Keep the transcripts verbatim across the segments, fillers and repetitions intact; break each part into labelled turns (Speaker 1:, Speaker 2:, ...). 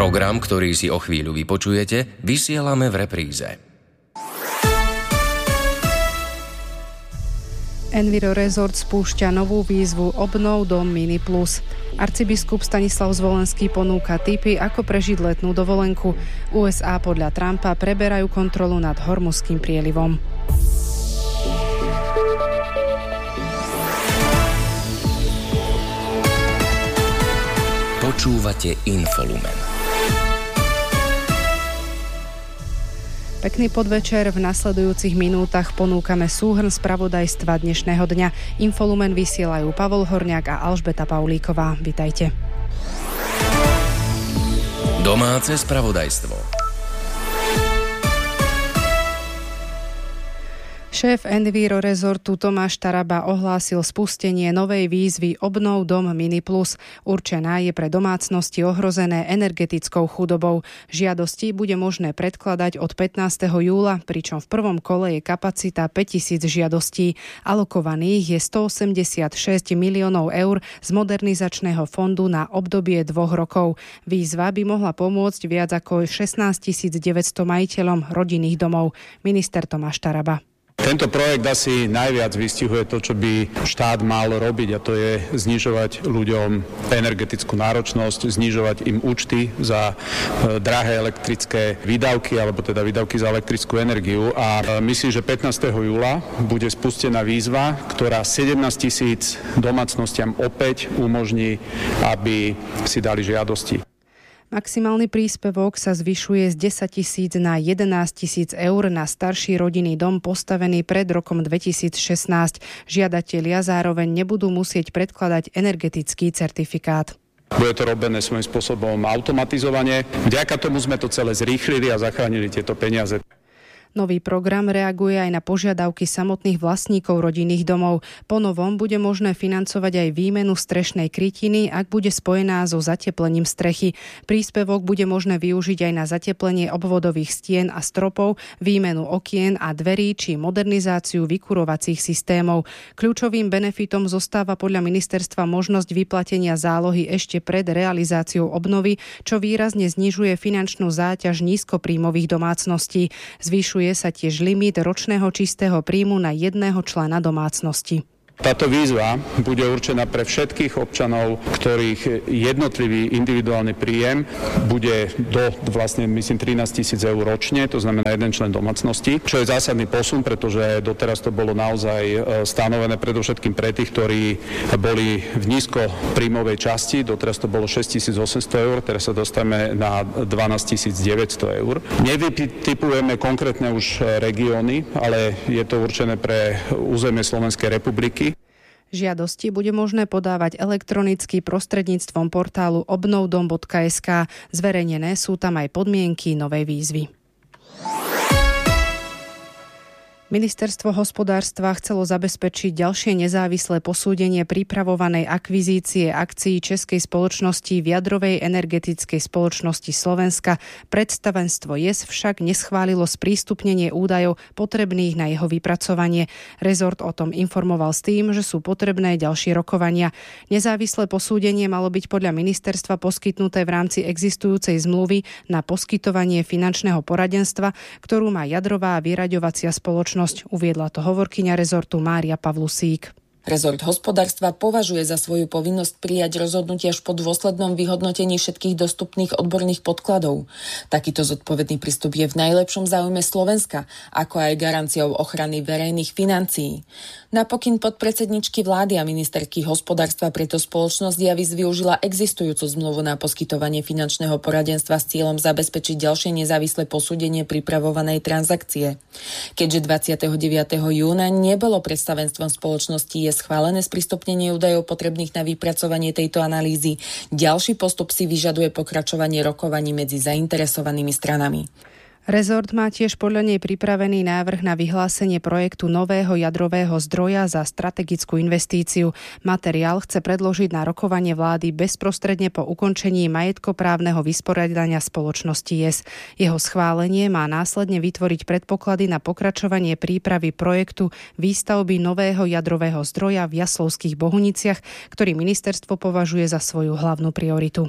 Speaker 1: Program, ktorý si o chvíľu vypočujete, vysielame v repríze.
Speaker 2: Enviro Resort spúšťa novú výzvu Obnov dom Mini Plus. Arcibiskup Stanislav Zvolenský ponúka tipy, ako prežiť letnú dovolenku. ú es á podľa Trumpa preberajú kontrolu nad Hormuzským prielivom.
Speaker 1: Počúvate Infolumen.
Speaker 2: Pekný podvečer, v nasledujúcich minútach ponúkame súhrn spravodajstva dnešného dňa. Infolumen vysielajú Pavol Horňák a Alžbeta Paulíková. Vitajte.
Speaker 1: Domáce spravodajstvo.
Speaker 2: Šéf Enviro Resortu Tomáš Taraba ohlásil spustenie novej výzvy Obnov dom Mini Plus. Určená je pre domácnosti ohrozené energetickou chudobou. Žiadosti bude možné predkladať od pätnásteho júla, pričom v prvom kole je kapacita päťtisíc žiadostí. Alokovaných je stoosemdesiatšesť miliónov eur z modernizačného fondu na obdobie dvoch rokov. Výzva by mohla pomôcť viac ako šestnásťtisícdeväťsto majiteľom rodinných domov. Minister Tomáš Taraba.
Speaker 3: Tento projekt asi najviac vystihuje to, čo by štát mal robiť, a to je znižovať ľuďom energetickú náročnosť, znižovať im účty za drahé elektrické výdavky, alebo teda výdavky za elektrickú energiu. A myslím, že pätnásteho júla bude spustená výzva, ktorá sedemnásť tisíc domácnostiam opäť umožní, aby si dali žiadosti.
Speaker 2: Maximálny príspevok sa zvyšuje z desaťtisíc na jedenásť tisíc eur na starší rodinný dom postavený pred rokom dvetisícšestnásť. Žiadatelia zároveň nebudú musieť predkladať energetický certifikát.
Speaker 3: Bude to robené svojím spôsobom automatizovane. Vďaka tomu sme to celé zrýchlili a zachránili tieto peniaze.
Speaker 2: Nový program reaguje aj na požiadavky samotných vlastníkov rodinných domov. Po novom bude možné financovať aj výmenu strešnej krytiny, ak bude spojená so zateplením strechy. Príspevok bude možné využiť aj na zateplenie obvodových stien a stropov, výmenu okien a dverí či modernizáciu vykurovacích systémov. Kľúčovým benefitom zostáva podľa ministerstva možnosť vyplatenia zálohy ešte pred realizáciou obnovy, čo výrazne znižuje finančnú záťaž nízkopríjmových domácností. Zvyšuje sa tiež limit ročného čistého príjmu na jedného člena domácnosti.
Speaker 3: Táto výzva bude určená pre všetkých občanov, ktorých jednotlivý individuálny príjem bude do vlastne myslím trinásť tisíc eur ročne, to znamená jeden člen domácnosti, čo je zásadný posun, pretože doteraz to bolo naozaj stanovené predovšetkým pre tých, ktorí boli v nízkopríjmovej časti, doteraz to bolo šesť tisíc osemsto eur, teraz sa dostávame na dvanásť tisíc deväťsto eur. Nevytipujeme konkrétne už regióny, ale je to určené pre územie Slovenskej republiky.
Speaker 2: Žiadosti bude možné podávať elektronicky prostredníctvom portálu obnovdom bodka es ká. Zverejnené sú tam aj podmienky novej výzvy. Ministerstvo hospodárstva chcelo zabezpečiť ďalšie nezávislé posúdenie pripravovanej akvizície akcií českej spoločnosti v jadrovej energetickej spoločnosti Slovenska. Predstavenstvo es však neschválilo sprístupnenie údajov potrebných na jeho vypracovanie. Rezort o tom informoval s tým, že sú potrebné ďalšie rokovania. Nezávislé posúdenie malo byť podľa ministerstva poskytnuté v rámci existujúcej zmluvy na poskytovanie finančného poradenstva, ktorú má jadrová vyraďovacia spoločnosť. Uviedla to hovorkyňa rezortu Mária Pavlusík.
Speaker 4: Rezort hospodárstva považuje za svoju povinnosť prijať rozhodnutie až po dôslednom vyhodnotení všetkých dostupných odborných podkladov. Takýto zodpovedný prístup je v najlepšom záujme Slovenska, ako aj garanciou ochrany verejných financií. Napokyn podpredsedničky vlády a ministerky hospodárstva preto spoločnosť Javis využila existujúcu zmluvu na poskytovanie finančného poradenstva s cieľom zabezpečiť ďalšie nezávislé posúdenie pripravovanej transakcie. Keďže dvadsiateho deviateho júna nebolo predstavenstvom spoločnosti je schválené sprístupnenie údajov potrebných na vypracovanie tejto analýzy, ďalší postup si vyžaduje pokračovanie rokovaní medzi zainteresovanými stranami.
Speaker 2: Rezort má tiež podľa nej pripravený návrh na vyhlásenie projektu nového jadrového zdroja za strategickú investíciu. Materiál chce predložiť na rokovanie vlády bezprostredne po ukončení majetkoprávneho vysporiadania spoločnosti es. Jeho schválenie má následne vytvoriť predpoklady na pokračovanie prípravy projektu výstavby nového jadrového zdroja v Jaslovských Bohuniciach, ktorý ministerstvo považuje za svoju hlavnú prioritu.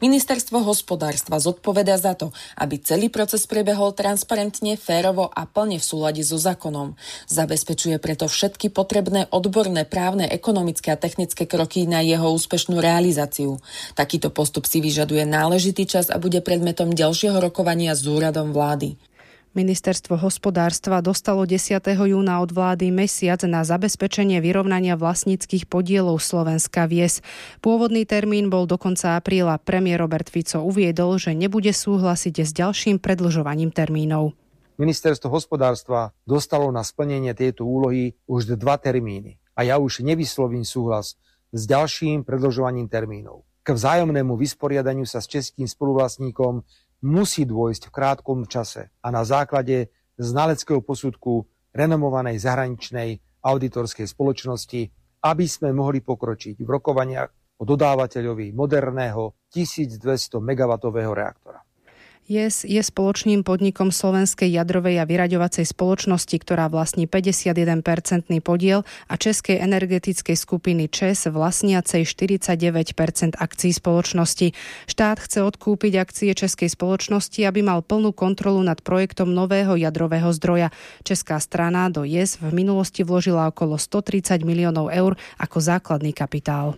Speaker 4: Ministerstvo hospodárstva zodpovedá za to, aby celý proces prebehol transparentne, férovo a plne v súlade so zákonom. Zabezpečuje preto všetky potrebné odborné, právne, ekonomické a technické kroky na jeho úspešnú realizáciu. Takýto postup si vyžaduje náležitý čas a bude predmetom ďalšieho rokovania s úradom vlády.
Speaker 2: Ministerstvo hospodárstva dostalo desiateho júna od vlády mesiac na zabezpečenie vyrovnania vlastníckych podielov Slovenska vé es. Pôvodný termín bol do konca apríla. Premiér Robert Fico uviedol, že nebude súhlasiť s ďalším predĺžovaním termínov.
Speaker 5: Ministerstvo hospodárstva dostalo na splnenie tejto úlohy už dva termíny a ja už nevyslovím súhlas s ďalším predĺžovaním termínov. K vzájomnému vysporiadaniu sa s českým spoluvlastníkom musí dôjsť v krátkom čase a na základe znaleckého posudku renomovanej zahraničnej auditorskej spoločnosti, aby sme mohli pokročiť v rokovaniach o dodávateľovi moderného tisícdvesto megawatového reaktora.
Speaker 2: jes je spoločným podnikom Slovenskej jadrovej a vyraďovacej spoločnosti, ktorá vlastní päťdesiatjeden percentný podiel a Českej energetickej skupiny ČEZ vlastniacej štyridsaťdeväť percent akcií spoločnosti. Štát chce odkúpiť akcie českej spoločnosti, aby mal plnú kontrolu nad projektom nového jadrového zdroja. Česká strana do jes v minulosti vložila okolo stotridsať miliónov eur ako základný kapitál.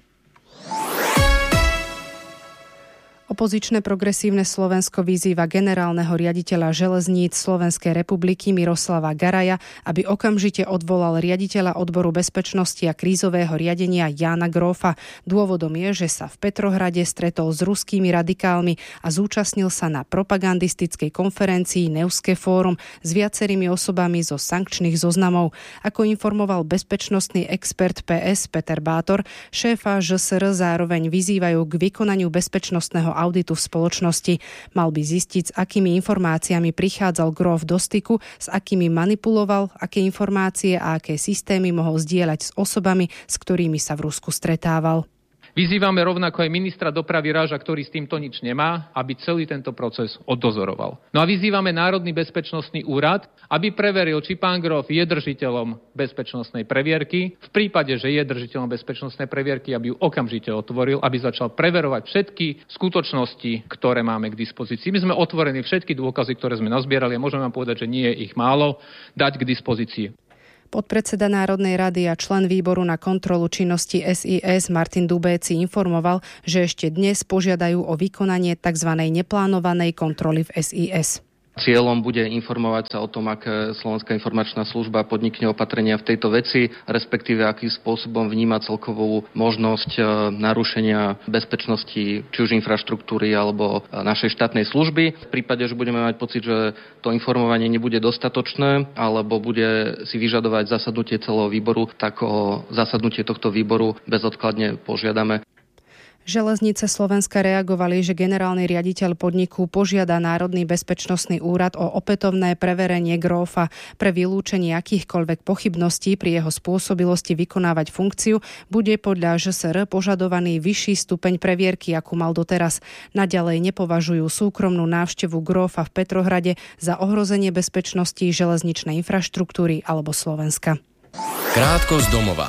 Speaker 2: Opozičné progresívne Slovensko vyzýva generálneho riaditeľa železníc Slovenskej republiky Miroslava Garaja, aby okamžite odvolal riaditeľa odboru bezpečnosti a krízového riadenia Jána Grófa. Dôvodom je, že sa v Petrohrade stretol s ruskými radikálmi a zúčastnil sa na propagandistickej konferencii Neuské fórum s viacerými osobami zo sankčných zoznamov. Ako informoval bezpečnostný expert pé es Peter Bátor, šéfa žé es er zároveň vyzývajú k vykonaniu bezpečnostného auditu v spoločnosti. Mal by zistiť, s akými informáciami prichádzal Gróf do styku, s akými manipuloval, aké informácie a aké systémy mohol zdieľať s osobami, s ktorými sa v Rusku stretával.
Speaker 6: Vyzývame rovnako aj ministra dopravy Raža, ktorý s týmto nič nemá, aby celý tento proces oddozoroval. No a vyzývame Národný bezpečnostný úrad, aby preveril, či pán Gróf je držiteľom bezpečnostnej previerky. V prípade, že je držiteľom bezpečnostnej previerky, aby ju okamžite otvoril, aby začal preverovať všetky skutočnosti, ktoré máme k dispozícii. My sme otvorení všetky dôkazy, ktoré sme nazbierali a môžeme vám povedať, že nie je ich málo, dať k dispozícii.
Speaker 2: Podpredseda Národnej rady a člen výboru na kontrolu činnosti es í es Martin Dubéci informoval, že ešte dnes požiadajú o vykonanie tzv. Neplánovanej kontroly v es í es.
Speaker 7: Cieľom bude informovať sa o tom, aké Slovenská informačná služba podnikne opatrenia v tejto veci, respektíve akým spôsobom vníma celkovú možnosť narušenia bezpečnosti či už infraštruktúry alebo našej štátnej služby. V prípade, že budeme mať pocit, že to informovanie nebude dostatočné alebo bude si vyžadovať zasadnutie celého výboru, tak o zasadnutie tohto výboru bezodkladne požiadame.
Speaker 2: Železnice Slovenska reagovali, že generálny riaditeľ podniku požiada Národný bezpečnostný úrad o opätovné preverenie Grófa. Pre vylúčenie akýchkoľvek pochybností pri jeho spôsobilosti vykonávať funkciu bude podľa žé es er požadovaný vyšší stupeň previerky, akú mal doteraz. Naďalej nepovažujú súkromnú návštevu Grófa v Petrohrade za ohrozenie bezpečnosti železničnej infraštruktúry alebo Slovenska.
Speaker 1: Krátko z domova.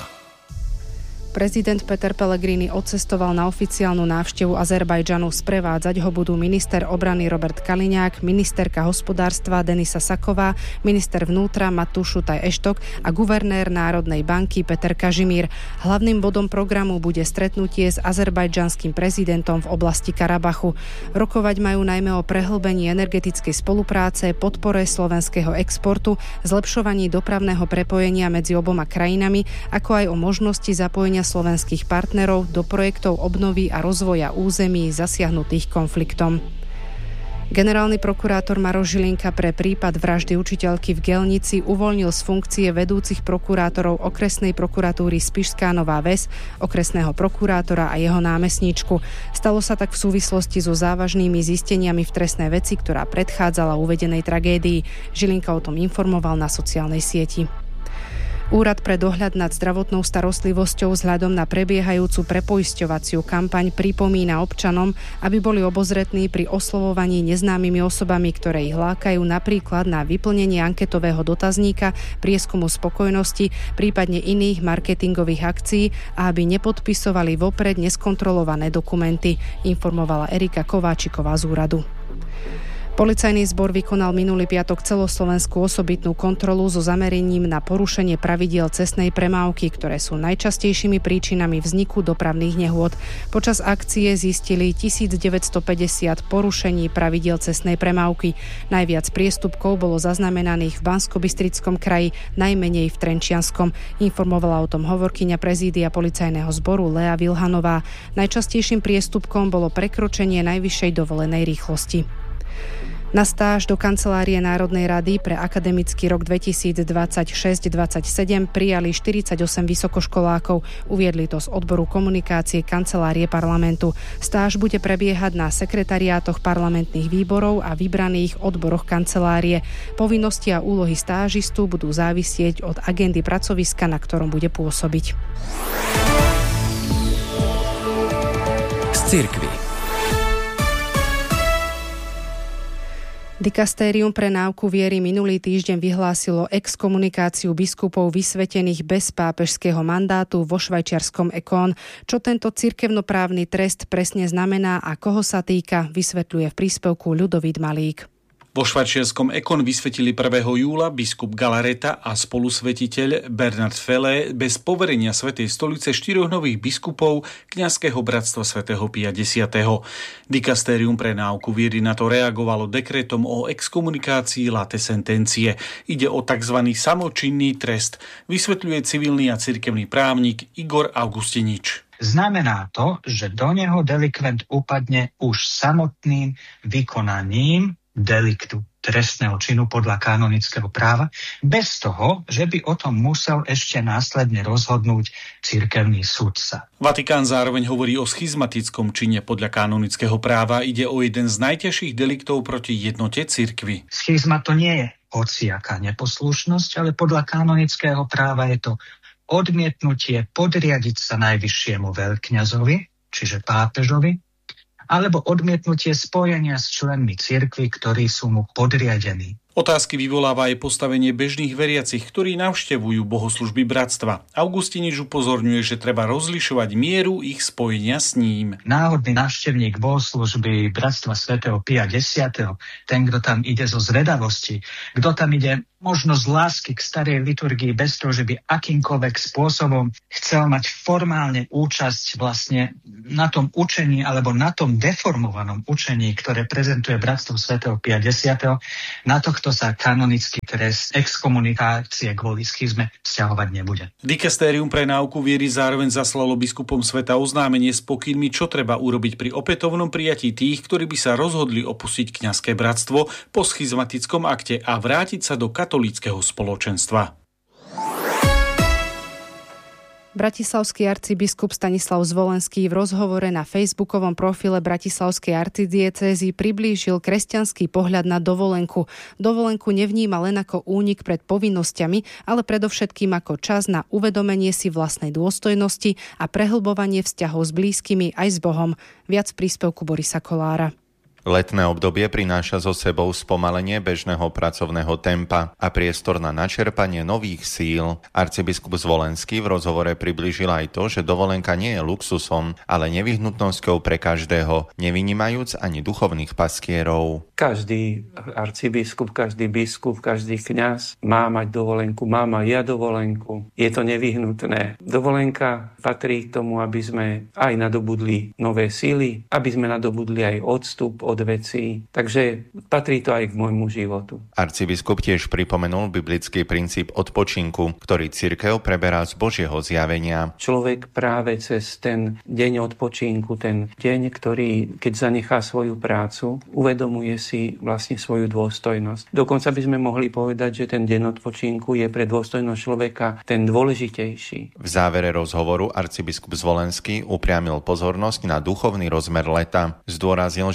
Speaker 2: Prezident Peter Pellegrini odcestoval na oficiálnu návštevu Azerbajdžanu. Sprevádzať ho budú minister obrany Robert Kaliňák, ministerka hospodárstva Denisa Saková, minister vnútra Matúš Šutaj Eštok a guvernér Národnej banky Peter Kažimír. Hlavným bodom programu bude stretnutie s azerbajdžanským prezidentom v oblasti Karabachu. Rokovať majú najmä o prehlbení energetickej spolupráce, podpore slovenského exportu, zlepšovaní dopravného prepojenia medzi oboma krajinami, ako aj o možnosti zapojenia slovenských partnerov do projektov obnovy a rozvoja území zasiahnutých konfliktom. Generálny prokurátor Maroš Žilinka pre prípad vraždy učiteľky v Gelnici uvoľnil z funkcie vedúcich prokurátorov okresnej prokuratúry Spišská Nová Ves, okresného prokurátora a jeho námestníčku. Stalo sa tak v súvislosti so závažnými zisteniami v trestnej veci, ktorá predchádzala uvedenej tragédii. Žilinka o tom informoval na sociálnej sieti. Úrad pre dohľad nad zdravotnou starostlivosťou vzhľadom na prebiehajúcu prepoisťovaciu kampaň pripomína občanom, aby boli obozretní pri oslovovaní neznámymi osobami, ktoré ich lákajú napríklad na vyplnenie anketového dotazníka, prieskumu spokojnosti, prípadne iných marketingových akcií a aby nepodpisovali vopred neskontrolované dokumenty, informovala Erika Kováčiková z úradu. Policajný zbor vykonal minulý piatok celoslovenskú osobitnú kontrolu so zameraním na porušenie pravidiel cestnej premávky, ktoré sú najčastejšími príčinami vzniku dopravných nehôd. Počas akcie zistili tisícdeväťstopäťdesiat porušení pravidiel cestnej premávky. Najviac priestupkov bolo zaznamenaných v Banskobystrickom kraji, najmenej v Trenčianskom. Informovala o tom hovorkyňa prezídia policajného zboru Lea Vilhanová. Najčastejším priestupkom bolo prekročenie najvyššej dovolenej rýchlosti. Na stáž do Kancelárie Národnej rady pre akademický rok dvetisícdvadsaťšesť dvadsaťsedem prijali štyridsaťosem vysokoškolákov. Uviedli to z odboru komunikácie Kancelárie parlamentu. Stáž bude prebiehať na sekretariátoch parlamentných výborov a vybraných odboroch kancelárie. Povinnosti a úlohy stážistu budú závisieť od agendy pracoviska, na ktorom bude pôsobiť.
Speaker 1: Z cirkvi.
Speaker 2: Dikastérium pre náuku viery minulý týždeň vyhlásilo exkomunikáciu biskupov vysvetených bez pápežského mandátu vo švajčiarskom Ekon. Čo tento cirkevnoprávny trest presne znamená a koho sa týka, vysvetľuje v príspevku Ľudovít Malík.
Speaker 8: Vo švajčiarskom Ekon vysvetili prvého júla biskup Galareta a spolusvetiteľ Bernard Fele bez poverenia Svätej stolice štyroch nových biskupov kňazského bratstva svätého Pia X. Dikastérium pre náuku viery na to reagovalo dekretom o exkomunikácii late sentencie. Ide o tzv. Samočinný trest, vysvetľuje civilný a cirkevný právnik Igor Augustinič.
Speaker 9: Znamená to, že do neho delikvent upadne už samotným vykonaním deliktu, trestného činu podľa kanonického práva, bez toho, že by o tom musel ešte následne rozhodnúť cirkevný sudca.
Speaker 8: Vatikán zároveň hovorí o schizmatickom čine podľa kanonického práva. Ide o jeden z najťažších deliktov proti jednote cirkvi.
Speaker 9: Schizma to nie je hociaká neposlušnosť, ale podľa kanonického práva je to odmietnutie podriadiť sa najvyššiemu veľkňazovi, čiže pápežovi, alebo odmietnutie spojenia s členmi cirkvi, ktorí sú mu podriadení.
Speaker 8: Otázky vyvoláva aj postavenie bežných veriacich, ktorí navštevujú bohoslužby bratstva. Augustinič upozorňuje, že treba rozlišovať mieru ich spojenia s ním.
Speaker 9: Náhodný návštevník bohoslužby bratstva svätého Pia X, ten, kto tam ide zo zvedavosti, kto tam ide možno z lásky k starej liturgii bez toho, že by akýmkoľvek spôsobom chcel mať formálne účasť vlastne na tom učení alebo na tom deformovanom učení, ktoré prezentuje bratstvo svätého Pia X, na tohto sa kanonický trest exkomunikácie kvôli schizme vzťahovať nebude.
Speaker 8: Dikastérium pre náuku viery zároveň zaslalo biskupom sveta oznámenie s pokynmi, čo treba urobiť pri opätovnom prijatí tých, ktorí by sa rozhodli opustiť kňazské bratstvo po schizmatickom akte a vrátiť sa do katolíckeho spoločenstva.
Speaker 2: Bratislavský arcibiskup Stanislav Zvolenský v rozhovore na facebookovom profile Bratislavskej arcidiecézy priblížil kresťanský pohľad na dovolenku. Dovolenku nevníma len ako únik pred povinnosťami, ale predovšetkým ako čas na uvedomenie si vlastnej dôstojnosti a prehlbovanie vzťahov s blízkymi aj s Bohom. Viac v príspevku Borisa Kolára.
Speaker 10: Letné obdobie prináša so sebou spomalenie bežného pracovného tempa a priestor na načerpanie nových síl. Arcibiskup Zvolenský v rozhovore priblížil aj to, že dovolenka nie je luxusom, ale nevyhnutnosťou pre každého, nevynímajúc ani duchovných pastierov.
Speaker 11: Každý arcibiskup, každý biskup, každý kňaz má mať dovolenku, má mať ja dovolenku. Je to nevyhnutné. Dovolenka patrí k tomu, aby sme aj nadobudli nové síly, aby sme nadobudli aj odstup od vecí. Takže patrí to aj k môjmu životu.
Speaker 10: Arcibiskup tiež pripomenul biblický princíp odpočinku, ktorý cirkev preberá z Božieho zjavenia.
Speaker 11: Človek práve cez ten deň odpočinku, ten deň, ktorý, keď zanechá svoju prácu, uvedomuje si vlastne svoju dôstojnosť. Dokonca by sme mohli povedať, že ten deň odpočinku je pre dôstojnosť človeka ten dôležitejší.
Speaker 10: V závere rozhovoru arcibiskup Zvolenský upriamil pozornosť na duchovný rozmer leta. Zdôraznil, že kresťan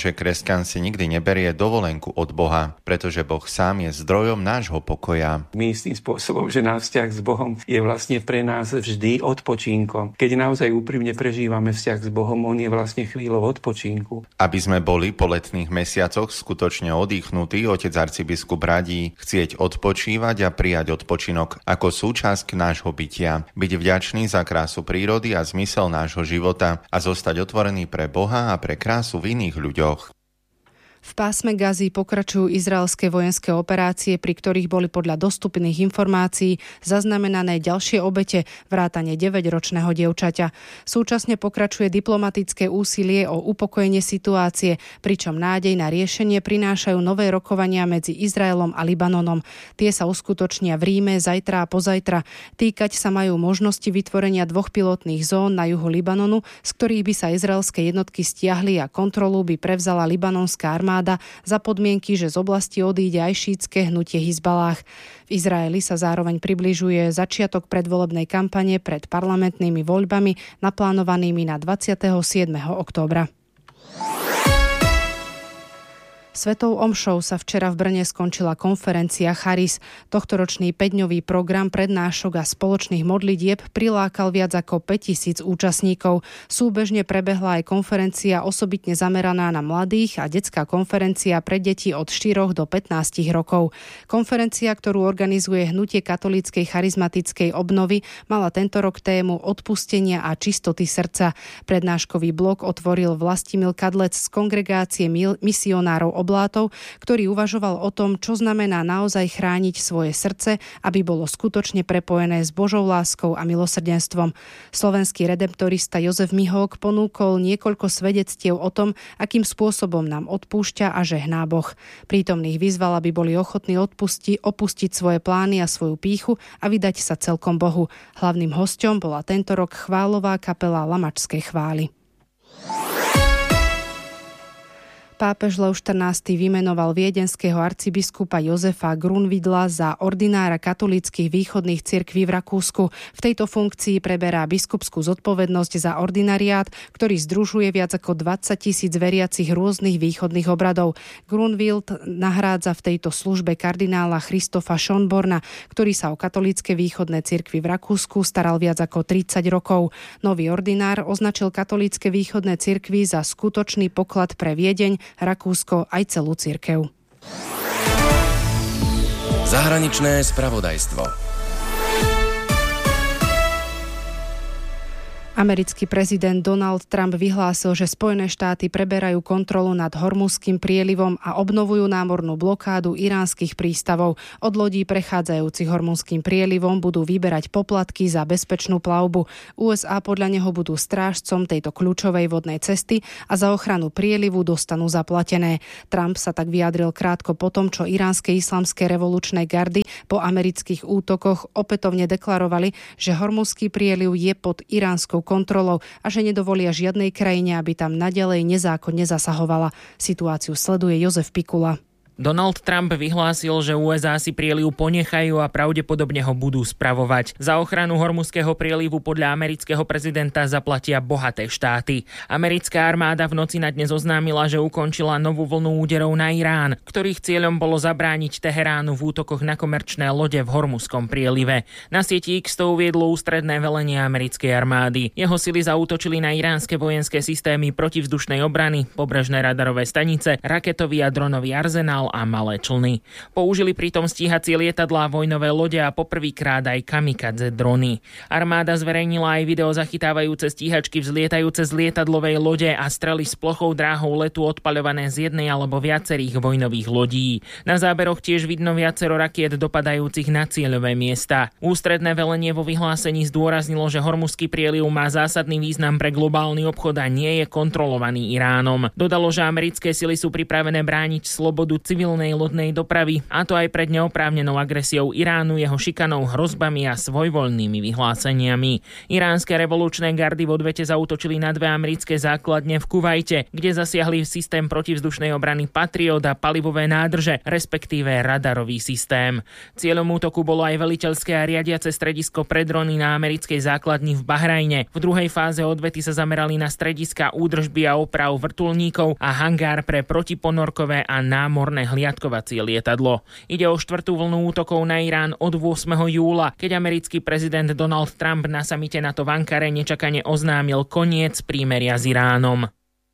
Speaker 10: kresťan si nikdy neberie dovolenku od Boha, pretože Boh sám je zdrojom nášho pokoja.
Speaker 11: My istým spôsobom, že náš vzťah s Bohom je vlastne pre nás vždy odpočinkom. Keď naozaj úprimne prežívame vzťah s Bohom, on je vlastne chvíľou odpočinku.
Speaker 10: Aby sme boli po letných mesiacoch skutočne oddychnutí, otec arcibiskup radí chcieť odpočívať a prijať odpočinok ako súčasť nášho bytia, byť vďačný za krásu prírody a zmysel nášho života a zostať otvorený pre Boha a pre krásu v iných ľuďoch.
Speaker 2: V pásme Gazy pokračujú izraelské vojenské operácie, pri ktorých boli podľa dostupných informácií zaznamenané ďalšie obete, vrátane deväťročného dievčaťa. Súčasne pokračuje diplomatické úsilie o upokojenie situácie, pričom nádej na riešenie prinášajú nové rokovania medzi Izraelom a Libanonom. Tie sa uskutočnia v Ríme zajtra a pozajtra. Týkať sa majú možnosti vytvorenia dvoch pilotných zón na juhu Libanonu, z ktorých by sa izraelské jednotky stiahli a kontrolu by prevzala libanonská armáda za podmienky, že z oblasti odíde aj šítske hnutie Hizballah. V Izraeli sa zároveň približuje začiatok predvolebnej kampane pred parlamentnými voľbami naplánovanými na dvadsiateho siedmeho októbra. Svetou omšou sa včera v Brne skončila konferencia Charis. Tohtoročný päťdňový program prednášok a spoločných modlitieb prilákal viac ako päťtisíc účastníkov. Súbežne prebehla aj konferencia osobitne zameraná na mladých a detská konferencia pre deti od štyroch do pätnástich rokov. Konferencia, ktorú organizuje Hnutie katolíckej charizmatickej obnovy, mala tento rok tému odpustenia a čistoty srdca. Prednáškový blok otvoril Vlastimil Kadlec z kongregácie misionárov Oblátov, ktorý uvažoval o tom, čo znamená naozaj chrániť svoje srdce, aby bolo skutočne prepojené s Božou láskou a milosrdenstvom. Slovenský redemptorista Jozef Mihók ponúkol niekoľko svedectiev o tom, akým spôsobom nám odpúšťa a žehná Boh. Prítomných vyzval, aby boli ochotní odpusti, opustiť svoje plány a svoju pýchu a vydať sa celkom Bohu. Hlavným hosťom bola tento rok chválová kapela Lamačskej chvály. Pápež Lev štrnásty vymenoval viedenského arcibiskupa Jozefa Grunwidla za ordinára katolíckych východných cirkví v Rakúsku. V tejto funkcii preberá biskupskú zodpovednosť za ordinariát, ktorý združuje viac ako dvadsať tisíc veriacich rôznych východných obradov. Grunwild nahrádza v tejto službe kardinála Christofa Schönborna, ktorý sa o katolícke východné cirkvi v Rakúsku staral viac ako tridsať rokov. Nový ordinár označil katolícke východné cirkvi za skutočný poklad pre Viedeň, Rakúsko aj celú cirkev.
Speaker 1: Zahraničné spravodajstvo.
Speaker 2: Americký prezident Donald Trump vyhlásil, že Spojené štáty preberajú kontrolu nad Hormuzským prielivom a obnovujú námornú blokádu iránskych prístavov. Od lodí prechádzajúcich Hormuzským prielivom budú vyberať poplatky za bezpečnú plavbu. ú es á podľa neho budú strážcom tejto kľúčovej vodnej cesty a za ochranu prielivu dostanú zaplatené. Trump sa tak vyjadril krátko po tom, čo iránske islamské revolučné gardy po amerických útokoch opätovne deklarovali, že Hormuzský prieliv je pod iránskou kontrolou a že nedovolia žiadnej krajine, aby tam naďalej nezákonne zasahovala. Situáciu sleduje Jozef Pikula.
Speaker 12: Donald Trump vyhlásil, že ú es á si prieliv ponechajú a pravdepodobne ho budú spravovať. Za ochranu Hormuzského prielivu podľa amerického prezidenta zaplatia bohaté štáty. Americká armáda v noci na dnes oznámila, že ukončila novú vlnu úderov na Irán, ktorých cieľom bolo zabrániť Teheránu v útokoch na komerčné lode v Hormuzskom prielive. Na sieti X to uviedlo ústredné velenie americkej armády. Jeho sily zaútočili na iránske vojenské systémy protivzdušnej obrany, pobrežné radarové stanice, raketový a dronový arzenál a malé člny. Použili pritom stíhacie lietadlá, vojnové lode a poprvýkrát aj kamikadze drony. Armáda zverejnila aj video zachytávajúce stíhačky vzlietajúce z lietadlovej lode a strely s plochou dráhou letu odpaľované z jednej alebo viacerých vojnových lodí. Na záberoch tiež vidno viacero rakiet dopadajúcich na cieľové miesta. Ústredné velenie vo vyhlásení zdôraznilo, že Hormuzský prieliv má zásadný význam pre globálny obchod a nie je kontrolovaný Iránom. Dodalo, že americké sily sú pripravené brániť slobodu civilizovaných civilnej lodnej dopravy, a to aj pred neoprávnenou agresiou Iránu, jeho šikanou, hrozbami a svojvoľnými vyhláseniami. Iránske revolučné gardy v odvete zaútočili na dve americké základne v Kuvajte, kde zasiahli systém protivzdušnej obrany Patriot a palivové nádrže, respektíve radarový systém. Cieľom útoku bolo aj veliteľské a riadiace stredisko pre drony na americkej základni v Bahrajne. V druhej fáze odvety sa zamerali na strediska údržby a oprav vrtuľníkov a hangár pre protiponorkové a námorné hliadkovacie lietadlo. Ide o štvrtú vlnu útokov na Irán od ôsmeho júla, keď americký prezident Donald Trump na samite NATO v Ankare nečakane oznámil koniec prímeria s Iránom.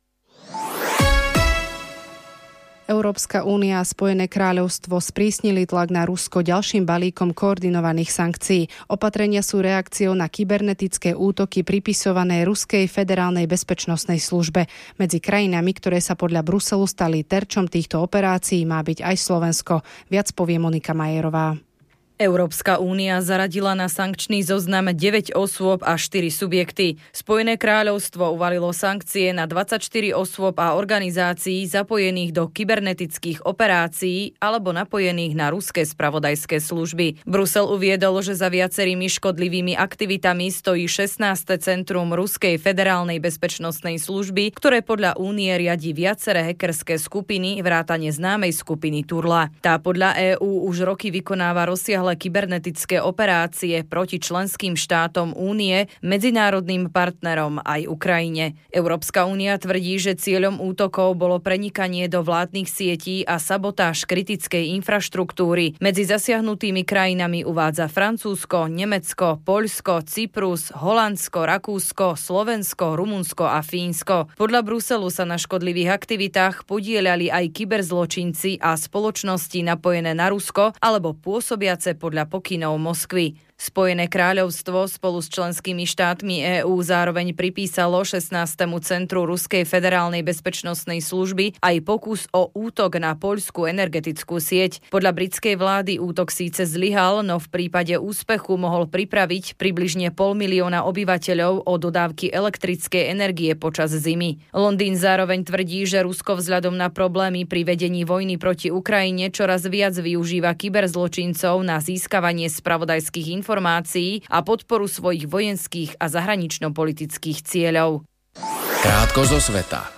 Speaker 2: Európska únia a Spojené kráľovstvo sprísnili tlak na Rusko ďalším balíkom koordinovaných sankcií. Opatrenia sú reakciou na kybernetické útoky pripisované Ruskej federálnej bezpečnostnej službe. Medzi krajinami, ktoré sa podľa Bruselu stali terčom týchto operácií, má byť aj Slovensko. Viac povie Monika Majerová.
Speaker 13: Európska únia zaradila na sankčný zoznam deväť osôb a štyri subjekty. Spojené kráľovstvo uvalilo sankcie na dvadsaťštyri osôb a organizácií zapojených do kybernetických operácií alebo napojených na ruské spravodajské služby. Brusel uviedol, že za viacerými škodlivými aktivitami stojí šestnáste centrum Ruskej federálnej bezpečnostnej služby, ktoré podľa únie riadi viaceré hackerské skupiny vrátane známej skupiny Turla. Tá podľa EÚ už roky vykonáva rozsiahle kybernetické operácie proti členským štátom únie, medzinárodným partnerom aj Ukrajine. Európska únia tvrdí, že cieľom útokov bolo prenikanie do vládnych sietí a sabotáž kritickej infraštruktúry. Medzi zasiahnutými krajinami uvádza Francúzsko, Nemecko, Poľsko, Cyprus, Holandsko, Rakúsko, Slovensko, Rumunsko a Fínsko. Podľa Bruselu sa na škodlivých aktivitách podieľali aj kyberzločinci a spoločnosti napojené na Rusko alebo pôsobiace podľa pokynov Moskvy. Spojené kráľovstvo spolu s členskými štátmi EÚ zároveň pripísalo šestnástemu centru Ruskej federálnej bezpečnostnej služby aj pokus o útok na poľskú energetickú sieť. Podľa britskej vlády útok síce zlyhal, no v prípade úspechu mohol pripraviť približne pol milióna obyvateľov o dodávky elektrickej energie počas zimy. Londýn zároveň tvrdí, že Rusko vzhľadom na problémy pri vedení vojny proti Ukrajine čoraz viac využíva kyberzločincov na získavanie spravodajských informácií informácií a podporu svojich vojenských a zahranično-politických cieľov.
Speaker 1: Krátko zo sveta.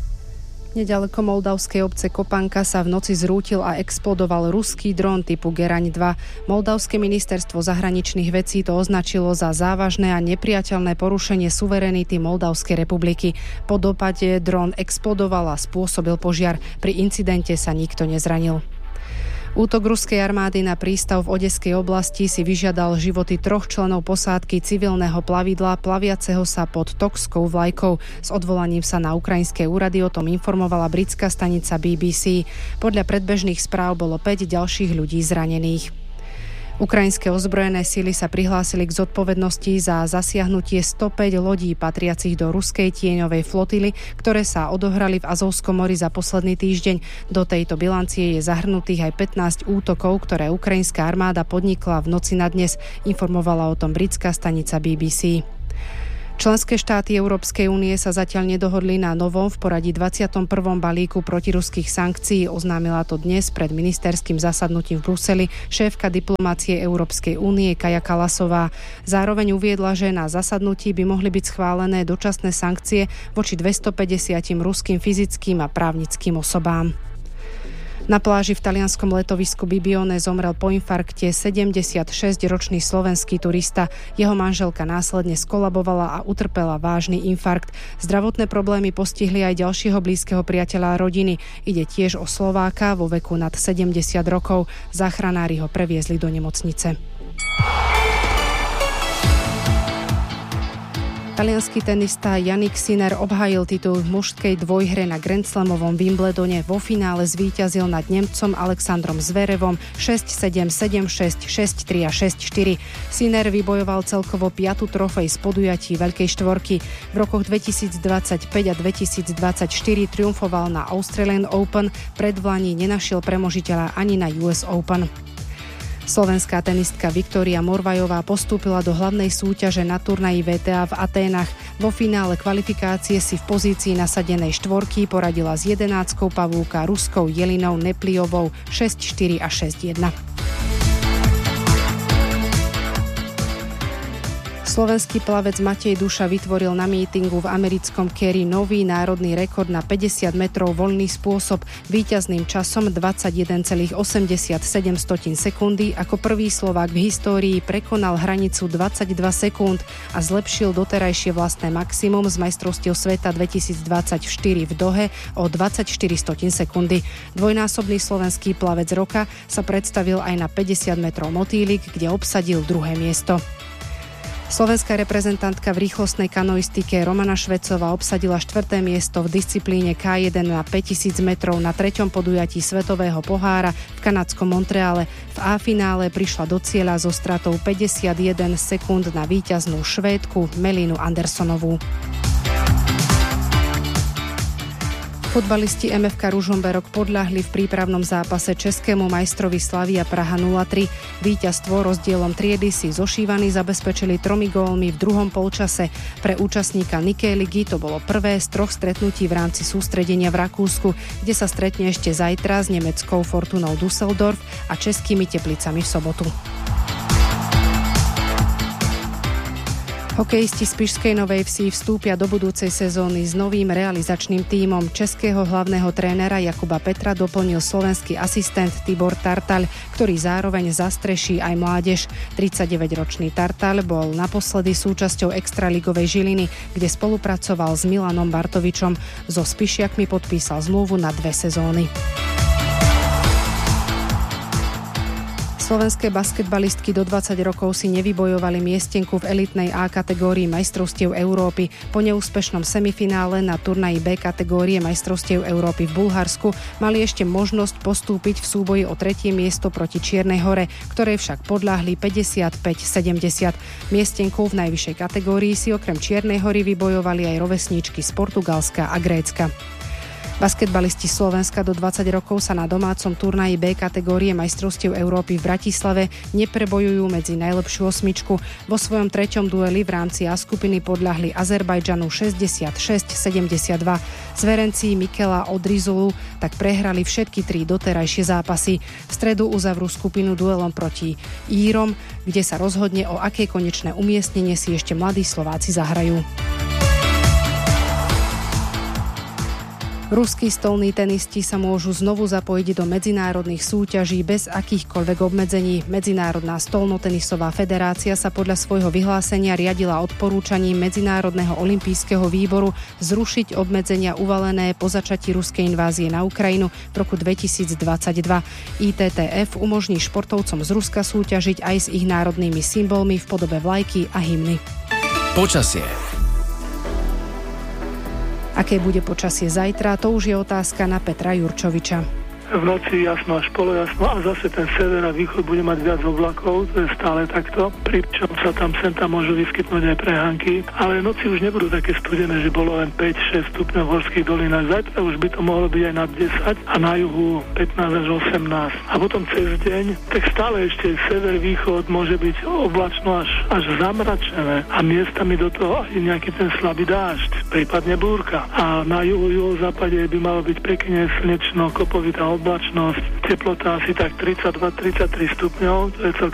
Speaker 2: Nedaleko moldavskej obce Kopanka sa v noci zrútil a explodoval ruský dron typu Geraň dva. Moldavské ministerstvo zahraničných vecí to označilo za závažné a nepriateľné porušenie suverenity Moldavskej republiky. Po dopade dron explodoval a spôsobil požiar. Pri incidente sa nikto nezranil. Útok ruskej armády na prístav v Odeskej oblasti si vyžiadal životy troch členov posádky civilného plavidla plaviaceho sa pod tokskou vlajkou. S odvolaním sa na ukrajinské úrady o tom informovala britská stanica bé bé cé. Podľa predbežných správ bolo päť ďalších ľudí zranených. Ukrajinské ozbrojené sily sa prihlásili k zodpovednosti za zasiahnutie stopäť lodí patriacich do ruskej tieňovej flotily, ktoré sa odohrali v Azovskom mori za posledný týždeň. Do tejto bilancie je zahrnutých aj pätnásť útokov, ktoré ukrajinská armáda podnikla v noci na dnes, informovala o tom britská stanica bé bé cé. Členské štáty Európskej únie sa zatiaľ nedohodli na novom v poradí dvadsiatom prvom balíku protiruských sankcií. Oznámila to dnes pred ministerským zasadnutím v Bruseli šéfka diplomácie Európskej únie Kaja Kallasová. Zároveň uviedla, že na zasadnutí by mohli byť schválené dočasné sankcie voči dvestopäťdesiat ruským fyzickým a právnickým osobám. Na pláži v talianskom letovisku Bibione zomrel po infarkte sedemdesiatšesťročný slovenský turista. Jeho manželka následne skolabovala a utrpela vážny infarkt. Zdravotné problémy postihli aj ďalšieho blízkeho priateľa rodiny. Ide tiež o Slováka vo veku nad sedemdesiat rokov. Záchranári ho previezli do nemocnice. Taliansky tenista Jannik Sinner obhájil titul v mužskej dvojhre na Grand Slamovom Wimbledone. Vo finále zvíťazil nad Nemcom Alexandrom Zverevom šesť sedem, sedem šesť, šesť tri a šesť štyri. Sinner vybojoval celkovo piatu trofej z podujatí Veľkej štvorky. V rokoch dvetisícdvadsaťpäť a dvetisícdvadsaťštyri triumfoval na Australian Open, predvlani nenašiel premožiteľa ani na ú es Open. Slovenská tenistka Viktória Morvajová postúpila do hlavnej súťaže na turnaji vé té á v Aténach. Vo finále kvalifikácie si v pozícii nasadenej štvorky poradila s jedenáctkou pavúka Ruskou Jelinou Nepliovou šesť štyri a šesť jedna. Slovenský plavec Matej Duša vytvoril na mítingu v americkom Cary nový národný rekord na päťdesiat metrov voľný spôsob víťazným časom dvadsaťjeden celá osemdesiatsedem sekundy. Ako prvý Slovák v histórii prekonal hranicu dvadsaťdva sekúnd a zlepšil doterajšie vlastné maximum z majstrovstiev sveta dvetisícdvadsaťštyri v Dohe o dvadsaťštyri sekundy. Dvojnásobný slovenský plavec roka sa predstavil aj na päťdesiat metrov motýlik, kde obsadil druhé miesto. Slovenská reprezentantka v rýchlostnej kanoistike Romana Švecová obsadila štvrté miesto v disciplíne ká jeden na päťtisíc metrov na treťom podujatí Svetového pohára v kanadskom Montreale. V A-finále prišla do cieľa so stratou päťdesiatjeden sekúnd na víťaznú Švédku Melinu Andersonovú. Futbalisti em ef ká Ružomberok podľahli v prípravnom zápase českému majstrovi Slavia Praha nula tri. Víťazstvo rozdielom triedy si zošívaní zabezpečili tromi gólmi v druhom polčase. Pre účastníka Nikkei ligy to bolo prvé z troch stretnutí v rámci sústredenia v Rakúsku, kde sa stretne ešte zajtra s nemeckou Fortunou Düsseldorf a českými Teplicami v sobotu. Hokejisti z Spišskej Novej Vsi vstúpia do budúcej sezóny s novým realizačným tímom. Českého hlavného trénera Jakuba Petra doplnil slovenský asistent Tibor Tartal, ktorý zároveň zastreší aj mládež. tridsaťdeväťročný Tartal bol naposledy súčasťou extraligovej Žiliny, kde spolupracoval s Milanom Bartovičom. So Spišiakmi podpísal zmluvu na dve sezóny. Slovenské basketbalistky do dvadsať rokov si nevybojovali miestenku v elitnej A kategórii majstrovstiev Európy. Po neúspešnom semifinále na turnaji B kategórie majstrovstiev Európy v Bulharsku mali ešte možnosť postúpiť v súboji o tretie miesto proti Čiernej Hore, ktoré však podľahli päťdesiatpäť sedemdesiat. Miestenku v najvyššej kategórii si okrem Čiernej Hory vybojovali aj rovesníčky z Portugalska a Grécka. Basketbalisti Slovenska do dvadsať rokov sa na domácom turnaji B kategórie majstrovstiev Európy v Bratislave neprebojujú medzi najlepšiu osmičku. Vo svojom treťom dueli v rámci A skupiny podľahli Azerbajdžanu šesťdesiatšesť sedemdesiatdva. Zverenci Mikela Odrizulu tak prehrali všetky tri doterajšie zápasy. V stredu uzavrú skupinu duelom proti Írom, kde sa rozhodne, o aké konečné umiestnenie si ešte mladí Slováci zahrajú. Ruskí stolní tenisti sa môžu znovu zapojiť do medzinárodných súťaží bez akýchkoľvek obmedzení. Medzinárodná stolnotenisová federácia sa podľa svojho vyhlásenia riadila odporúčaním Medzinárodného olympijského výboru zrušiť obmedzenia uvalené po začatí ruskej invázie na Ukrajinu v roku dvetisícdvadsaťdva. í té té ef umožní športovcom z Ruska súťažiť aj s ich národnými symbolmi v podobe vlajky a hymny.
Speaker 1: Počasie.
Speaker 2: Aké bude počasie zajtra, to už je otázka na Petra Jurčoviča.
Speaker 14: V noci jasno až polojasno a zase ten sever a východ bude mať viac oblakov, to je stále takto, pričom sa tam sem tam môžu vyskytnúť aj prehánky, ale noci už nebudú také studené, že bolo len päť šesť stupňov v horských dolinách. Zajtra už by to mohlo byť aj nad desať a na juhu pätnásť až osemnásť. A potom cez deň, tak stále ešte sever, východ môže byť oblačno až, až zamračené a miestami do toho aj nejaký ten slabý dážď, prípadne búrka. A na juhu, juhozápade by malo byť pekne slnečno, kopovitá oblačnosť, teplota asi tak tridsaťdva tridsaťtri stupňov, to je celkom